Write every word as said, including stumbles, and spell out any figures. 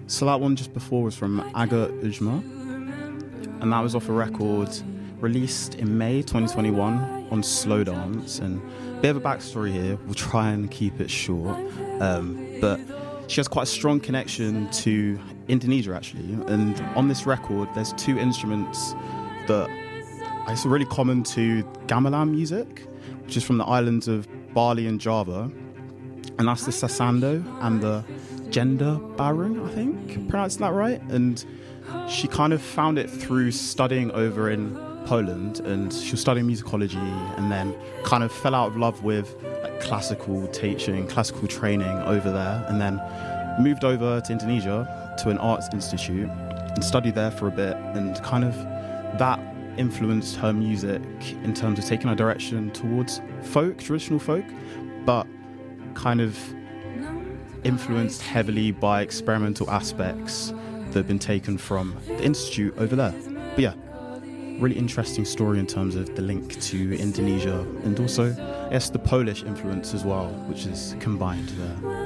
So that one just before was from Aga Ujma, and that was off a record released in May twenty twenty-one on Slow Dance. And a bit of a backstory here, we'll try and keep it short, um, but she has quite a strong connection to Indonesia actually, and on this record there's two instruments that are really common to gamelan music, which is from the islands of Bali and Java, and that's the sasando and the gender barung, I think, pronouncing that right. And she kind of found it through studying over in Poland, and she was studying musicology and then kind of fell out of love with like, classical teaching, classical training over there, and then moved over to Indonesia to an arts institute and studied there for a bit, and kind of that influenced her music in terms of taking her direction towards folk, traditional folk, but kind of influenced heavily by experimental aspects that have been taken from the institute over there. But yeah, really interesting story in terms of the link to Indonesia, and also I guess the Polish influence as well, which is combined there.